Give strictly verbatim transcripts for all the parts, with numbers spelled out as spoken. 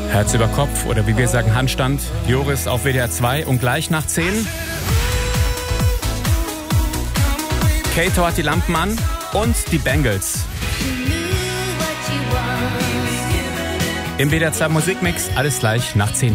Herz über Kopf oder wie wir sagen Handstand. Joris auf W D R zwei und gleich nach zehn. Kato hat die Lampen an und die Bangles. Im W D R zwei Musikmix, alles gleich nach zehn.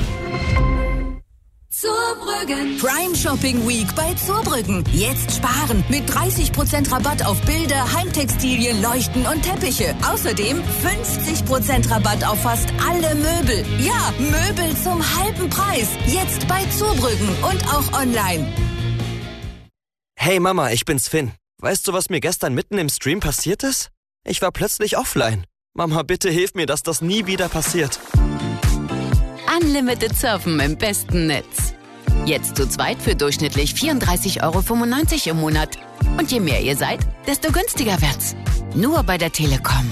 Zurbrüggen. Prime Shopping Week bei Zurbrüggen. Jetzt sparen mit dreißig Prozent Rabatt auf Bilder, Heimtextilien, Leuchten und Teppiche. Außerdem fünfzig Prozent Rabatt auf fast alle Möbel. Ja, Möbel zum halben Preis. Jetzt bei Zurbrüggen und auch online. Hey Mama, ich bin's Finn. Weißt du, was mir gestern mitten im Stream passiert ist? Ich war plötzlich offline. Mama, bitte hilf mir, dass das nie wieder passiert. Unlimited Surfen im besten Netz. Jetzt zu zweit für durchschnittlich vierunddreißig Euro fünfundneunzig im Monat. Und je mehr ihr seid, desto günstiger wird's. Nur bei der Telekom.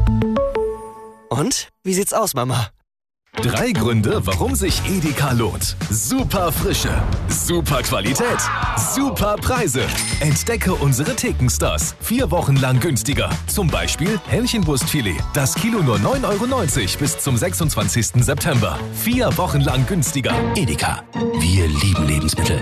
Und? Wie sieht's aus, Mama? Drei Gründe, warum sich Edeka lohnt. Super Frische, super Qualität, super Preise. Entdecke unsere Thekenstars. Vier Wochen lang günstiger. Zum Beispiel Hähnchenbrustfilet. Das Kilo nur neun Euro neunzig bis zum sechsundzwanzigsten September. Vier Wochen lang günstiger. Edeka. Wir lieben Lebensmittel.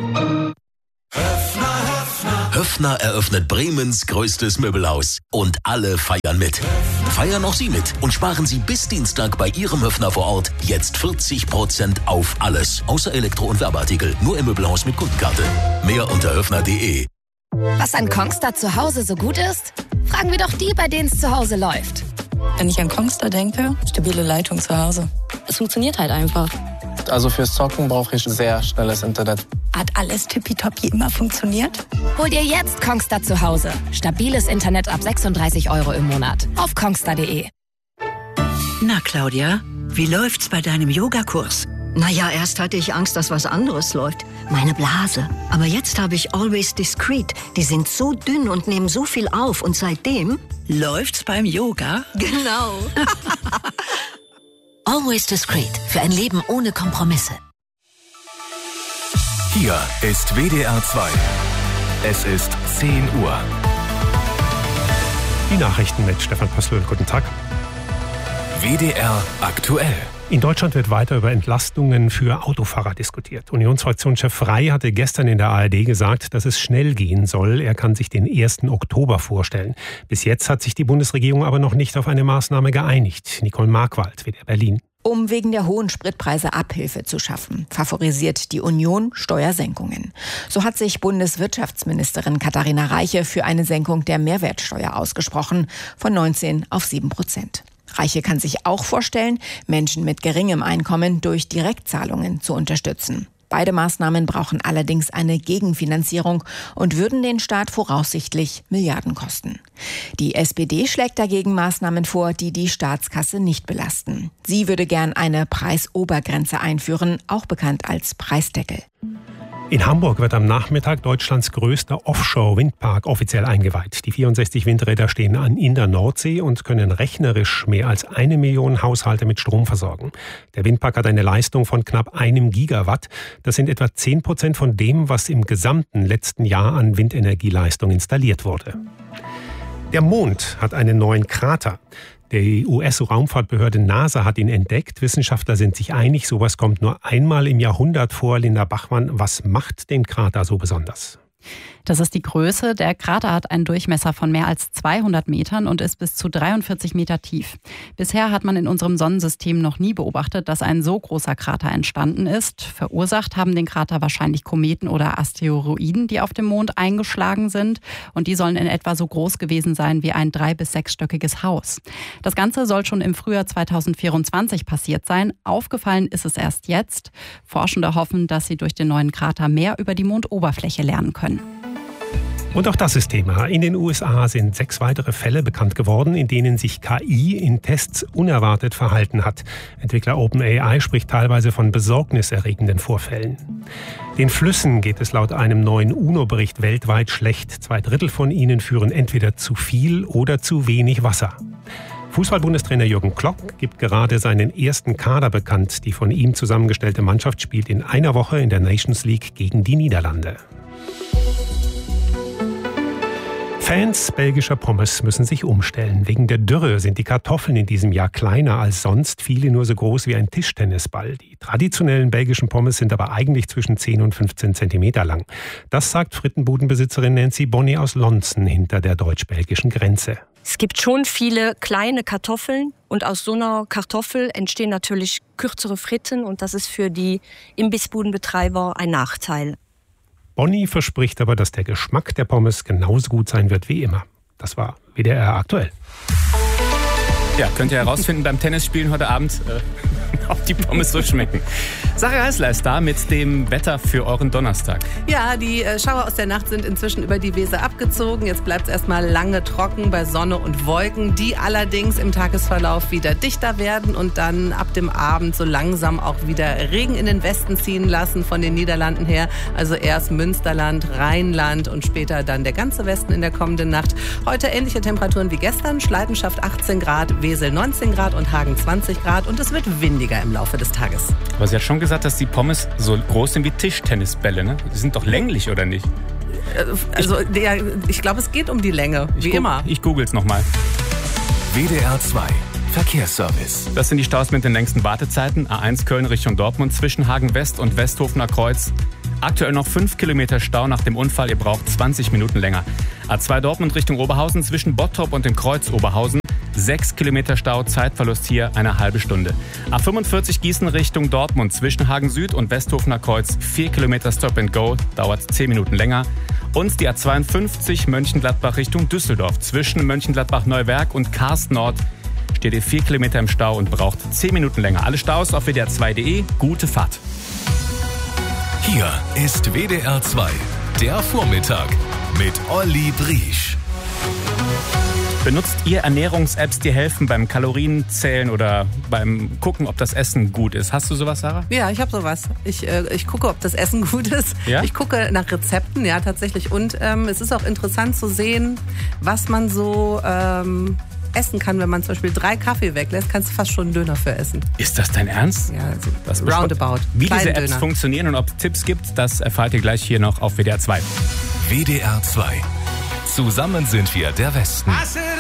Höffner eröffnet Bremens größtes Möbelhaus. Und alle feiern mit. Feiern auch Sie mit und sparen Sie bis Dienstag bei Ihrem Höffner vor Ort jetzt vierzig Prozent auf alles. Außer Elektro- und Werbeartikel. Nur im Möbelhaus mit Kundenkarte. Mehr unter höffner punkt de. Was an Kongstar zu Hause so gut ist? Fragen wir doch die, bei denen es zu Hause läuft. Wenn ich an Kongstar denke, stabile Leitung zu Hause. Es funktioniert halt einfach. Also fürs Zocken brauche ich sehr schnelles Internet. Hat alles tippitoppi immer funktioniert? Hol dir jetzt Kongstar zu Hause. Stabiles Internet ab sechsunddreißig Euro im Monat. Auf kongstar punkt de. Na Claudia, wie läuft's bei deinem Yogakurs? Naja, erst hatte ich Angst, dass was anderes läuft. Meine Blase. Aber jetzt habe ich Always Discreet. Die sind so dünn und nehmen so viel auf. Und seitdem... Läuft's beim Yoga? Genau. Always Discreet. Für ein Leben ohne Kompromisse. Hier ist W D R zwei. Es ist zehn Uhr. Die Nachrichten mit Stefan Pössl. Guten Tag. W D R aktuell. In Deutschland wird weiter über Entlastungen für Autofahrer diskutiert. Unionsfraktionschef Frey hatte gestern in der A R D gesagt, dass es schnell gehen soll. Er kann sich den ersten Oktober vorstellen. Bis jetzt hat sich die Bundesregierung aber noch nicht auf eine Maßnahme geeinigt. Nicole Markwald, W D R Berlin. Um wegen der hohen Spritpreise Abhilfe zu schaffen, favorisiert die Union Steuersenkungen. So hat sich Bundeswirtschaftsministerin Katharina Reiche für eine Senkung der Mehrwertsteuer ausgesprochen, von neunzehn auf sieben Prozent. Reiche kann sich auch vorstellen, Menschen mit geringem Einkommen durch Direktzahlungen zu unterstützen. Beide Maßnahmen brauchen allerdings eine Gegenfinanzierung und würden den Staat voraussichtlich Milliarden kosten. Die S P D schlägt dagegen Maßnahmen vor, die die Staatskasse nicht belasten. Sie würde gern eine Preisobergrenze einführen, auch bekannt als Preisdeckel. In Hamburg wird am Nachmittag Deutschlands größter Offshore-Windpark offiziell eingeweiht. Die vierundsechzig Windräder stehen an in der Nordsee und können rechnerisch mehr als eine Million Haushalte mit Strom versorgen. Der Windpark hat eine Leistung von knapp einem Gigawatt. Das sind etwa zehn Prozent von dem, was im gesamten letzten Jahr an Windenergieleistung installiert wurde. Der Mond hat einen neuen Krater. Die U S-Raumfahrtbehörde NASA hat ihn entdeckt. Wissenschaftler sind sich einig, sowas kommt nur einmal im Jahrhundert vor. Linda Bachmann, was macht den Krater so besonders? Das ist die Größe. Der Krater hat einen Durchmesser von mehr als zweihundert Metern und ist bis zu dreiundvierzig Meter tief. Bisher hat man in unserem Sonnensystem noch nie beobachtet, dass ein so großer Krater entstanden ist. Verursacht haben den Krater wahrscheinlich Kometen oder Asteroiden, die auf dem Mond eingeschlagen sind. Und die sollen in etwa so groß gewesen sein wie ein drei- bis sechsstöckiges Haus. Das Ganze soll schon im Frühjahr zweitausendvierundzwanzig passiert sein. Aufgefallen ist es erst jetzt. Forschende hoffen, dass sie durch den neuen Krater mehr über die Mondoberfläche lernen können. Und auch das ist Thema. In den U S A sind sechs weitere Fälle bekannt geworden, in denen sich K I in Tests unerwartet verhalten hat. Entwickler OpenAI spricht teilweise von besorgniserregenden Vorfällen. Den Flüssen geht es laut einem neuen UNO-Bericht weltweit schlecht. Zwei Drittel von ihnen führen entweder zu viel oder zu wenig Wasser. Fußball-Bundestrainer Jürgen Klopp gibt gerade seinen ersten Kader bekannt. Die von ihm zusammengestellte Mannschaft spielt in einer Woche in der Nations League gegen die Niederlande. Fans belgischer Pommes müssen sich umstellen. Wegen der Dürre sind die Kartoffeln in diesem Jahr kleiner als sonst, viele nur so groß wie ein Tischtennisball. Die traditionellen belgischen Pommes sind aber eigentlich zwischen zehn und fünfzehn Zentimeter lang. Das sagt Frittenbudenbesitzerin Nancy Bonny aus Lonzen hinter der deutsch-belgischen Grenze. Es gibt schon viele kleine Kartoffeln und aus so einer Kartoffel entstehen natürlich kürzere Fritten und das ist für die Imbissbudenbetreiber ein Nachteil. Bonny verspricht aber, dass der Geschmack der Pommes genauso gut sein wird wie immer. Das war W D R aktuell. Ja, könnt ihr herausfinden beim Tennisspielen heute Abend, äh, ob die Pommes so schmecken. Sarah Heißler ist da mit dem Wetter für euren Donnerstag. Ja, die äh, Schauer aus der Nacht sind inzwischen über die Weser abgezogen. Jetzt bleibt es erstmal lange trocken bei Sonne und Wolken, die allerdings im Tagesverlauf wieder dichter werden und dann ab dem Abend so langsam auch wieder Regen in den Westen ziehen lassen von den Niederlanden her. Also erst Münsterland, Rheinland und später dann der ganze Westen in der kommenden Nacht. Heute ähnliche Temperaturen wie gestern, Schleidenschaft achtzehn Grad, Wesel neunzehn Grad und Hagen zwanzig Grad und es wird windiger im Laufe des Tages. Aber sie hat schon gesagt, dass die Pommes so groß sind wie Tischtennisbälle, ne? Die sind doch länglich, oder nicht? Also, ja, ich glaube, es geht um die Länge, wie ich immer. Ich google's nochmal. W D R zwei Verkehrsservice. Das sind die Staus mit den längsten Wartezeiten. A eins Köln Richtung Dortmund zwischen Hagen West und Westhofener Kreuz. Aktuell noch fünf Kilometer Stau nach dem Unfall. Ihr braucht zwanzig Minuten länger. A zwei Dortmund Richtung Oberhausen zwischen Bottrop und dem Kreuz Oberhausen. sechs Kilometer Stau, Zeitverlust hier eine halbe Stunde. A fünfundvierzig Gießen Richtung Dortmund zwischen Hagen Süd und Westhofener Kreuz. vier Kilometer Stop and Go, dauert zehn Minuten länger. Und die A zweiundfünfzig Mönchengladbach Richtung Düsseldorf zwischen Mönchengladbach-Neuwerk und Karst Nord. Steht ihr vier Kilometer im Stau und braucht zehn Minuten länger. Alle Staus auf W D R zwei Punkt de. Gute Fahrt. Hier ist W D R zwei, der Vormittag mit Olli Briesch. Benutzt ihr Ernährungs-Apps, die helfen beim Kalorienzählen oder beim Gucken, ob das Essen gut ist? Hast du sowas, Sarah? Ja, ich habe sowas. Ich, äh, ich gucke, ob das Essen gut ist. Ja? Ich gucke nach Rezepten, ja, tatsächlich. Und ähm, es ist auch interessant zu sehen, was man so ähm, essen kann. Wenn man zum Beispiel drei Kaffee weglässt, kannst du fast schon einen Döner für essen. Ist das dein Ernst? Ja, also das roundabout. Wie diese Apps Döner. funktionieren und ob es Tipps gibt, das erfahrt ihr gleich hier noch auf W D R zwei. W D R zwei. Zusammen sind wir der Westen.